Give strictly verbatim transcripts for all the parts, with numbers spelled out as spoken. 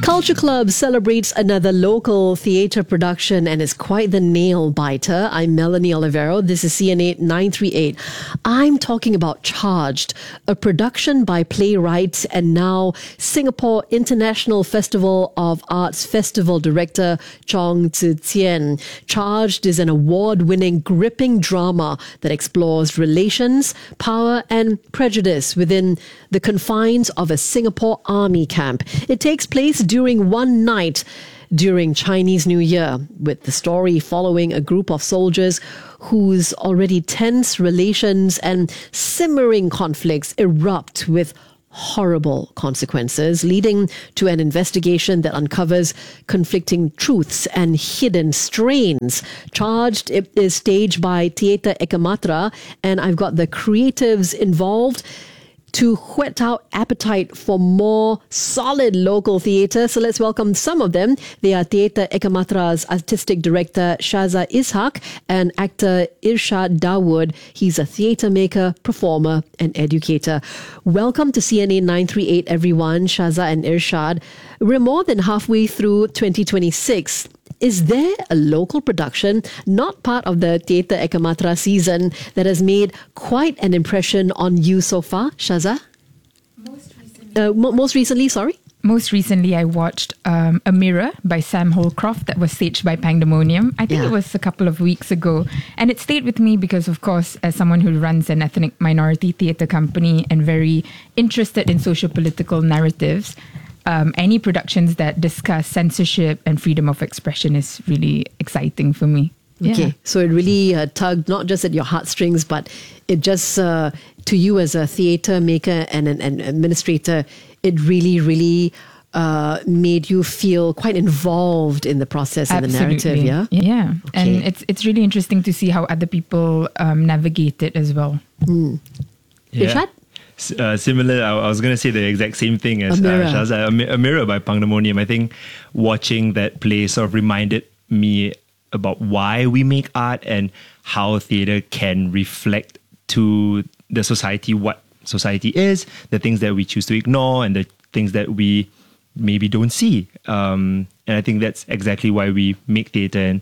Culture Club celebrates another local theatre production and is quite the nail biter. I'm Melanie Olivero. This is C N A nine three eight. I'm talking about Charged, a production by playwrights and now Singapore International Festival of Arts Festival Director Chong Tze Chien. Charged is an award-winning, gripping drama that explores relations, power and prejudice within the confines of a Singapore army camp. It takes place during one night during Chinese New Year, with the story following a group of soldiers whose already tense relations and simmering conflicts erupt with horrible consequences, leading to an investigation that uncovers conflicting truths and hidden strains. Charged is staged by Theatre Ekamatra, and I've got the creatives involved to whet our appetite for more solid local theatre. So let's welcome some of them. They are Theatre Ekamatra's artistic director Shaza Ishak and actor Irshad Dawood. He's a theatre maker, performer and educator. Welcome to C N A nine three eight, everyone, Shaza and Irshad. We're more than halfway through twenty twenty-six. Is there a local production, not part of the Theatre Ekamatra season, that has made quite an impression on you so far, Shaza? Most recently, uh, mo- most recently, sorry? Most recently, I watched um, A Mirror by Sam Holcroft that was staged by Pandemonium. I think Yeah. it was a couple of weeks ago. And it stayed with me because, of course, as someone who runs an ethnic minority theatre company and very interested in socio-political narratives, Um, any productions that discuss censorship and freedom of expression is really exciting for me. Okay, Yeah. so it really uh, tugged not just at your heartstrings, but it just, uh, to you as a theatre maker and an, an administrator, it really, really uh, made you feel quite involved in the process and the narrative, yeah? Yeah. Okay. And it's it's really interesting to see how other people um, navigate it as well. Mm. Yeah. Irshad? Uh, similar, I, I was going to say the exact same thing as A Mirror. uh, Shaza. A, Mi- A Mirror by Pandemonium. I think watching that play sort of reminded me about why we make art and how theatre can reflect to the society what society is, the things that we choose to ignore and the things that we maybe don't see. Um, and I think that's exactly why we make theatre. And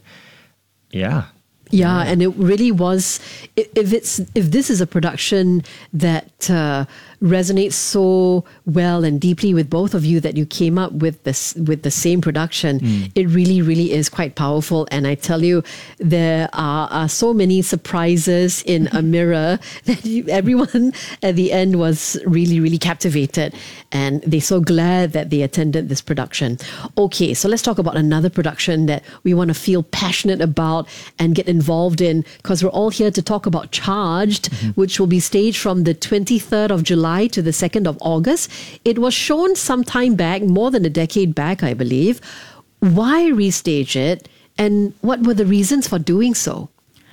yeah. Yeah, and it really was. i- If it's if this is a production that uh, resonates so well and deeply with both of you that you came up with this with the same production, it really, really is quite powerful. And I tell you, there are, are so many surprises in A Mirror that you, everyone at the end was really, really captivated, and they're so glad that they attended this production. Okay, so let's talk about another production that we want to feel passionate about and get involved in, because we're all here to talk about Charged, which will be staged from the twenty-third of July to the second of August. It was shown some time back, more than a decade back, I believe. Why restage it, and what were the reasons for doing so?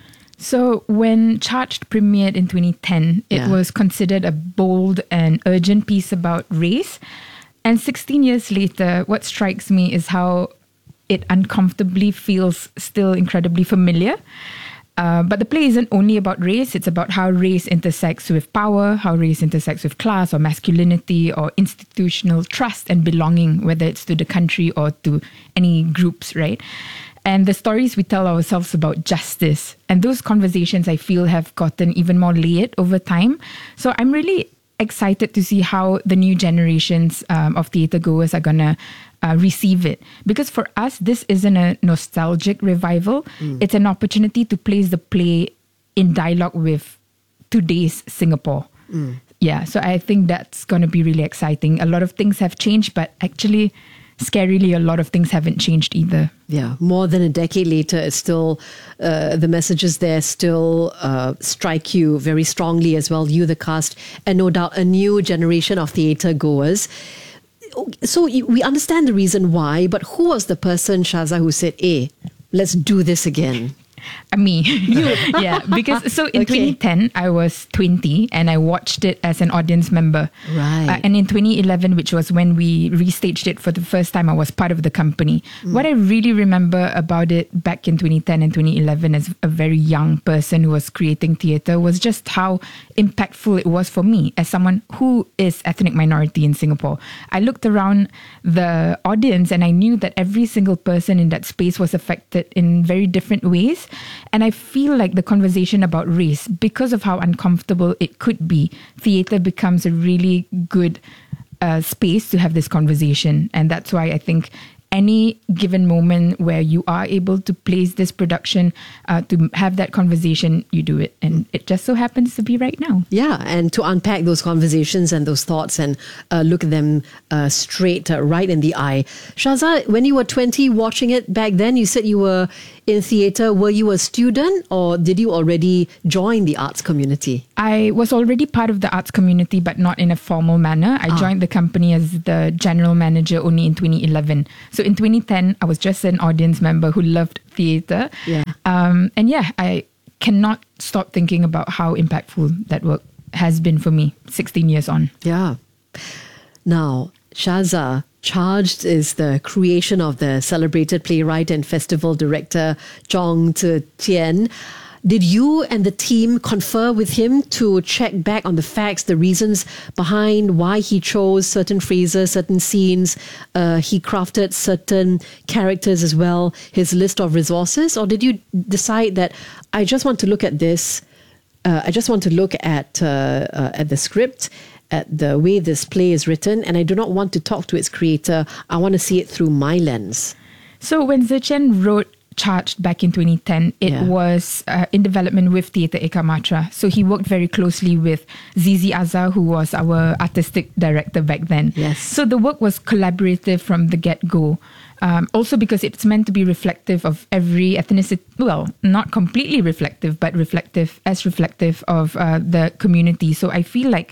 So when Charged premiered in twenty ten, it Yeah. was considered a bold and urgent piece about race. And sixteen years later, what strikes me is how it uncomfortably feels still incredibly familiar. Uh, but the play isn't only about race, it's about how race intersects with power, how race intersects with class or masculinity or institutional trust and belonging, whether it's to the country or to any groups, right? And the stories we tell ourselves about justice. And those conversations, I feel, have gotten even more layered over time. So I'm really excited to see how the new generations um, of theatre goers are going to uh, receive it. Because for us, this isn't a nostalgic revival. Mm. It's an opportunity to place the play in dialogue with today's Singapore. Mm. Yeah, so I think that's going to be really exciting. A lot of things have changed, but actually, scarily, a lot of things haven't changed either. Yeah, more than a decade later, it's still, uh, the messages there still uh, strike you very strongly as well, you, the cast, and no doubt a new generation of theatre goers. So you- we understand the reason why, but who was the person, Shaza, who said, hey, let's do this again? Uh, me. Yeah, because so in Okay. twenty ten, I was twenty and I watched it as an audience member. Right. Uh, and in twenty eleven, which was when we restaged it for the first time, I was part of the company. Mm. What I really remember about it back in twenty ten and twenty eleven as a very young person who was creating theatre was just how impactful it was for me as someone who is ethnic minority in Singapore. I looked around the audience and I knew that every single person in that space was affected in very different ways. And I feel like the conversation about race, because of how uncomfortable it could be, theatre becomes a really good uh, space to have this conversation. And that's why I think any given moment where you are able to place this production uh, to have that conversation, you do it. And it just so happens to be right now. Yeah, and to unpack those conversations and those thoughts and uh, look at them uh, straight uh, right in the eye. Shaza, when you were twenty watching it back then, you said you were in theatre. Were you a student or did you already join the arts community? I was already part of the arts community, but not in a formal manner. I Ah. joined the company as the general manager only in twenty eleven. So in twenty ten, I was just an audience member who loved theatre. Yeah. Um, and yeah, I cannot stop thinking about how impactful that work has been for me sixteen years on. Yeah. Now, Shaza, Charged is the creation of the celebrated playwright and festival director Chong Tze Tien. Did you and the team confer with him to check back on the facts, the reasons behind why he chose certain phrases, certain scenes? Uh, he crafted certain characters as well, his list of resources? Or did you decide that I just want to look at this, uh, I just want to look at uh, uh, at the script, at the way this play is written, and I do not want to talk to its creator. I want to see it through my lens. So when Tze Tien wrote Charged back in twenty ten, it Yeah. was uh, in development with Theatre Eka Matra. So he worked very closely with Zizi Azhar, who was our artistic director back then. Yes. So the work was collaborative from the get-go. Um, also because it's meant to be reflective of every ethnicity, well, not completely reflective, but reflective, as reflective of uh, the community. So I feel like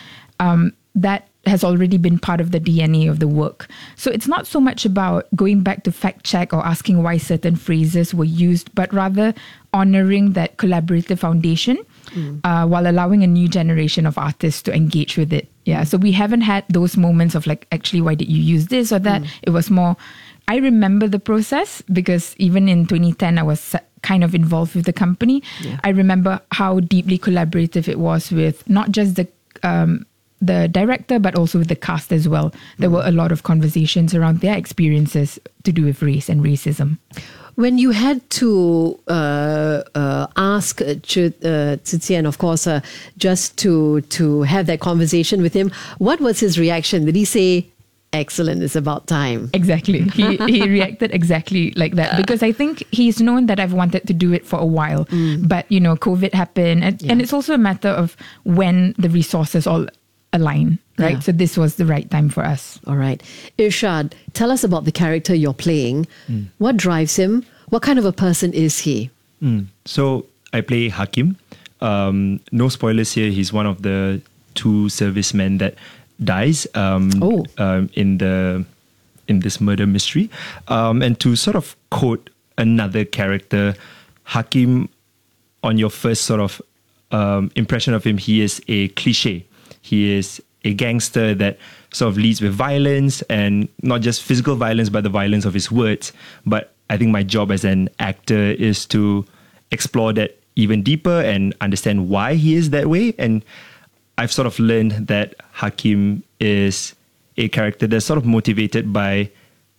um, that has already been part of the D N A of the work. So it's not so much about going back to fact check or asking why certain phrases were used, but rather honoring that collaborative foundation mm. uh, while allowing a new generation of artists to engage with it. Yeah. So we haven't had those moments of like, actually, why did you use this or that? Mm. It was more, I remember the process because even in twenty ten, I was kind of involved with the company. Yeah. I remember how deeply collaborative it was with not just the um, the director, but also with the cast as well. There mm. were a lot of conversations around their experiences to do with race and racism. When you had to uh, uh, ask uh, Ch- uh, Tze Tien, of course, uh, just to to have that conversation with him, what was his reaction? Did he say, "Excellent, it's about time"? Exactly. He he reacted exactly like that because I think he's known that I've wanted to do it for a while, mm. but you know, COVID happened, and, yeah. and it's also a matter of when the resources all align, right? Yeah. So this was the right time for us. All right. Irshad, tell us about the character you're playing. Mm. What drives him? What kind of a person is he? Mm. So I play Hakim. Um, no spoilers here. He's one of the two servicemen that dies um, oh. um, in the in this murder mystery. Um, and to sort of quote another character, Hakim, on your first sort of um, impression of him, he is a cliche. He is a gangster that sort of leads with violence, and not just physical violence, but the violence of his words. But I think my job as an actor is to explore that even deeper and understand why he is that way. And I've sort of learned that Hakim is a character that's sort of motivated by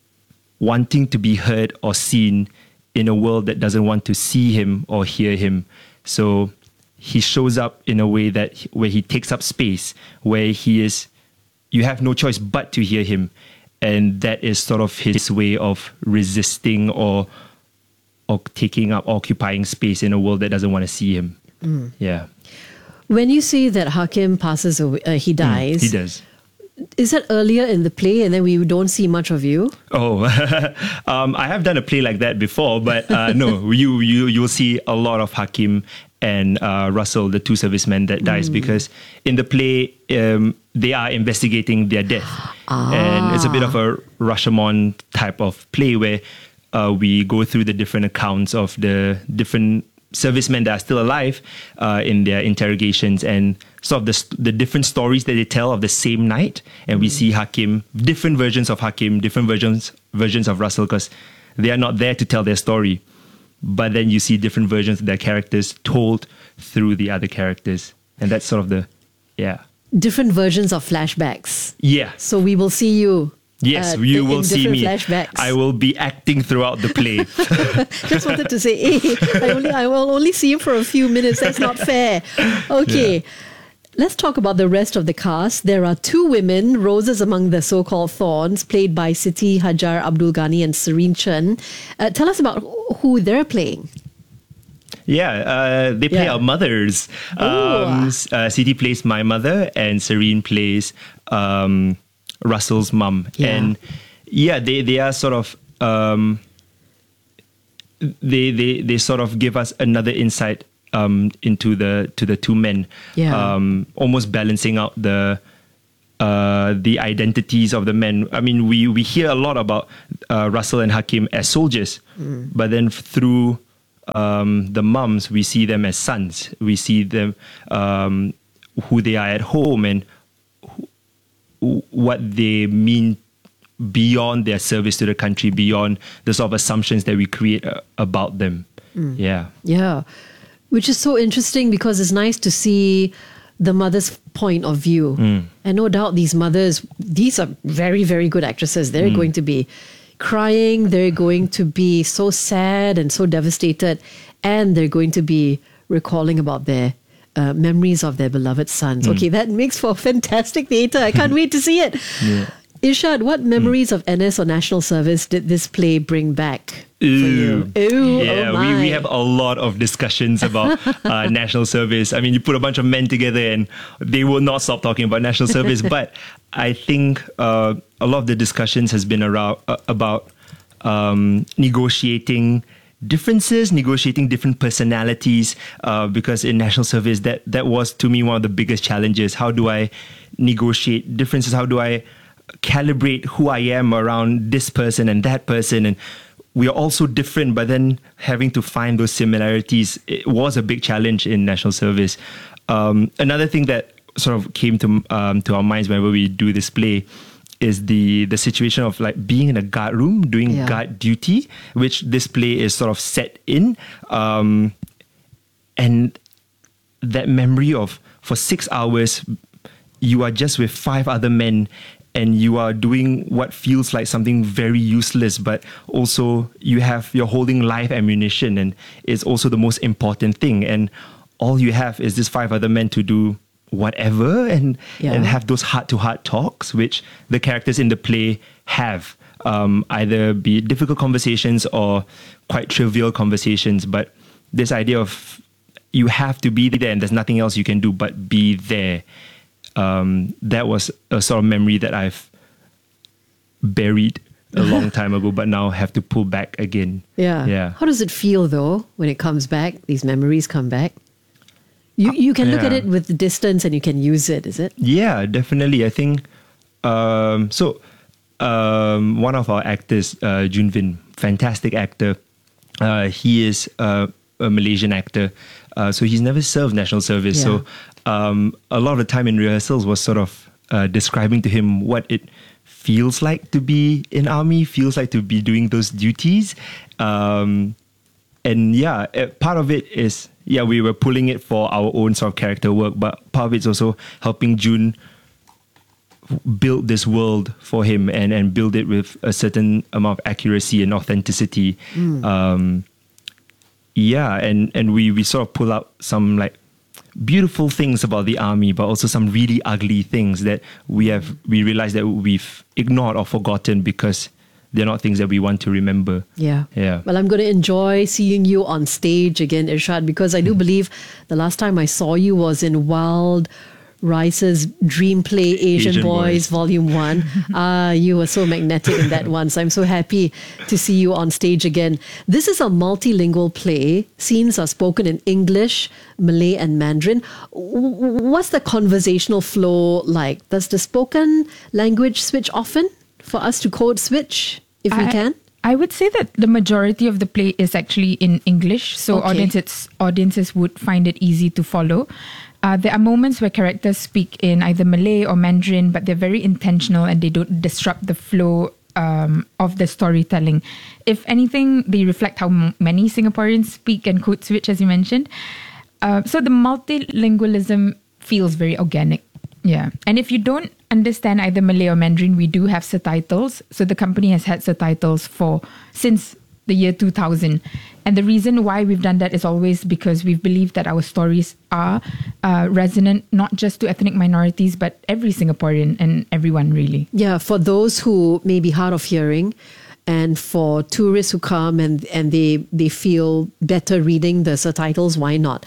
wanting to be heard or seen in a world that doesn't want to see him or hear him. So he shows up in a way that where he takes up space, where he is, you have no choice but to hear him. And that is sort of his way of resisting or or taking up, occupying space in a world that doesn't want to see him. Mm. Yeah. When you say that Hakim passes away, uh, he dies. Mm, he does. Is that earlier in the play and then we don't see much of you? Oh, um, I have done a play like that before, but uh, no, you, you, you'll see a lot of Hakim and uh, Russell, the two servicemen that dies, mm. because in the play, um, they are investigating their death. Ah. And it's a bit of a Rashomon type of play where uh, we go through the different accounts of the different servicemen that are still alive uh, in their interrogations, and sort of the, st- the different stories that they tell of the same night. And we see Hakim, different versions of Hakim, different versions versions of Russell, because they are not there to tell their story. But then you see different versions of their characters told through the other characters. And that's sort of the, yeah. Different versions of flashbacks. Yeah. So we will see you. Yes, uh, you in, will in see me. Flashbacks. I will be acting throughout the play. Just wanted to say, hey, I, only, I will only see you for a few minutes. That's not fair. Okay. Yeah. Let's talk about the rest of the cast. There are two women, roses among the so-called thorns, played by Siti Hajar Abdul Ghani and Serene Chen. Uh, tell us about who they're playing. Yeah, uh, they play Yeah. our mothers. Um, uh, Siti plays my mother, and Serene plays um, Russell's mum. Yeah. And yeah, they, they are sort of um, they they they sort of give us another insight um, into the to the two men. Yeah. Um, almost balancing out the uh, the identities of the men. I mean, we we hear a lot about uh, Russell and Hakim as soldiers, mm. but then through um, the mums, we see them as sons. We see them um, who they are at home and who, what they mean beyond their service to the country, beyond the sort of assumptions that we create uh, about them. Mm. Yeah. Yeah. Which is so interesting because it's nice to see the mother's point of view. Mm. And no doubt these mothers, these are very, very good actresses. They're mm. going to be crying. They're going to be so sad and so devastated. And they're going to be recalling about their uh, memories of their beloved sons. Mm. Okay, that makes for fantastic theatre. I can't wait to see it. Yeah. Irshad, what memories mm. of N S or National Service did this play bring back Ooh. for you? Ooh, yeah, oh we, my. we have a lot of discussions about uh, National Service. I mean, you put a bunch of men together and they will not stop talking about National Service. But I think uh, a lot of the discussions has been around uh, about um, negotiating differences, negotiating different personalities, uh, because in National Service, that, that was to me one of the biggest challenges. How do I negotiate differences? How do I calibrate who I am around this person and that person? And we are all so different, but then having to find those similarities, it was a big challenge in National Service. Um, another thing that sort of came to um, to our minds whenever we do this play is the the situation of like being in a guard room, doing yeah. guard duty, which this play is sort of set in. Um, and that memory of for six hours, you are just with five other men and you are doing what feels like something very useless, but also you have, you're holding live ammunition, and it's also the most important thing. And all you have is this five other men to do whatever and yeah. and have those heart-to-heart talks, which the characters in the play have. Um, either be difficult conversations or quite trivial conversations, but this idea of you have to be there and there's nothing else you can do but be there. Um, that was a sort of memory that I've buried a long time ago, but now have to pull back again. Yeah. Yeah. How does it feel though when it comes back? These memories come back. You you can look yeah. at it with distance and you can use it. Is it? Yeah, definitely. I think um, so. Um, one of our actors, uh, Junvin, fantastic actor. Uh, he is uh, a Malaysian actor, uh, so he's never served National Service. Yeah. So um, a lot of the time in rehearsals was sort of uh, describing to him what it feels like to be in army, feels like to be doing those duties. Um, and yeah, part of it is, yeah, we were pulling it for our own sort of character work, but part of it's also helping Jun build this world for him and, and build it with a certain amount of accuracy and authenticity. Mm. Um, yeah, and, and we, we sort of pull out some like beautiful things about the army, but also some really ugly things that we have, we realize that we've ignored or forgotten because they're not things that we want to remember. Yeah. Yeah. Well, I'm going to enjoy seeing you on stage again, Irshad, because I do mm. believe the last time I saw you was in Wild Rice's Dream Play Asian, Asian Boys, Boys Volume one. Ah, uh, you were so magnetic in that one. So I'm so happy to see you on stage again. This is a multilingual play. Scenes are spoken in English, Malay and Mandarin. What's the conversational flow like? Does the spoken language switch often for us to code switch if I, we can? I would say that the majority of the play is actually in English, so Okay. audiences audiences would find it easy to follow. Uh, there are moments where characters speak in either Malay or Mandarin, but they're very intentional and they don't disrupt the flow um, of the storytelling. If anything, they reflect how m- many Singaporeans speak and code switch, as you mentioned. Uh, so the multilingualism feels very organic. Yeah. And if you don't understand either Malay or Mandarin, we do have subtitles. So the company has had subtitles for since the year two thousand. And the reason why we've done that is always because we've believed that our stories are uh, resonant, not just to ethnic minorities, but every Singaporean and everyone really. Yeah, for those who may be hard of hearing, and for tourists who come and, and they, they feel better reading the subtitles, why not?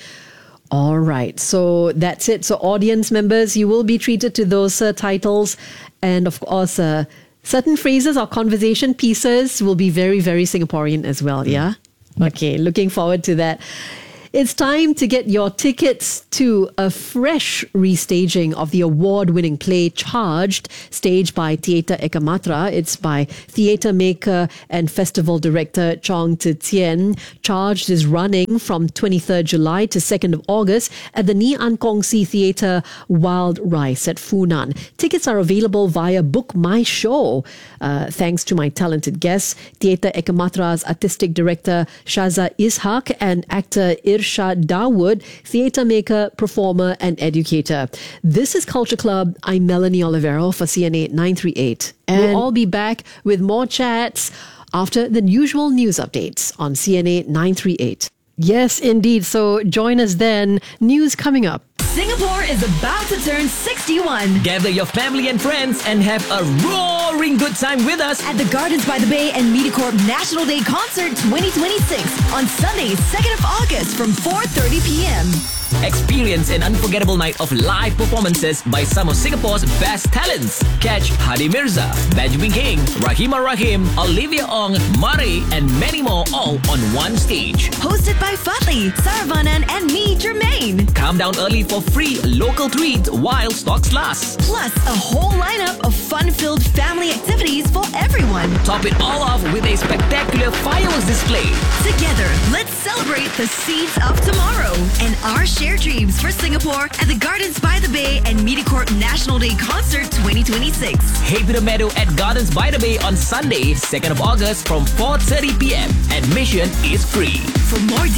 All right, so that's it. So audience members, you will be treated to those uh, titles. And of course, uh, certain phrases or conversation pieces will be very, very Singaporean as well, yeah? Okay, looking forward to that. It's time to get your tickets to a fresh restaging of the award-winning play Charged, staged by Theatre Ekamatra. It's by theatre maker and festival director Chong Tze Tien. Charged is running from twenty-third July to second of August at the Ni An Kong Si Theatre Wild Rice at Funan. Tickets are available via Book My Show. Uh, thanks to my talented guests, Theatre Ekamatra's artistic director Shaza Ishaq and actor Irshad Dawood, theatre maker, performer, and educator. This is Culture Club. I'm Melanie Olivero for C N A nine three eight. And we'll all be back with more chats after the usual news updates on C N A nine three eight. Yes, indeed. So join us then. News coming up. Singapore is about to turn sixty-one. Gather your family and friends and have a roaring good time with us At the Gardens by the Bay and MediaCorp National Day Concert twenty twenty-six on Sunday, second of August from four thirty p.m. Experience an unforgettable night of live performances by some of Singapore's best talents. Catch Hadi Mirza, Benjamin King, Rahima Rahim, Olivia Ong, Murray, and many more all on one stage. Hosted by Fatli, Saravanan, and me, Jermaine. Come down early for free local treats while stocks last. Plus, a whole lineup of fun-filled family activities for everyone. Top it all off with a spectacular fireworks display. Together, let's celebrate the seeds of tomorrow and our shared dreams for Singapore at the Gardens by the Bay and MediaCorp National Day Concert twenty twenty-six. Head to the meadow at Gardens by the Bay on Sunday, second of August from four thirty p.m. Admission is free. For more